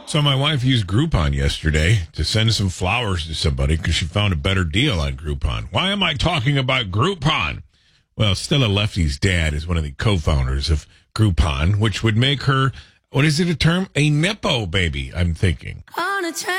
So my wife used Groupon yesterday to send some flowers to somebody because she found a better deal on Groupon. Why am I talking about Groupon? Well, Stella Lefty's dad is one of the co-founders of Groupon, which would make her, what is it a term? A Nepo baby, I'm thinking. On a train.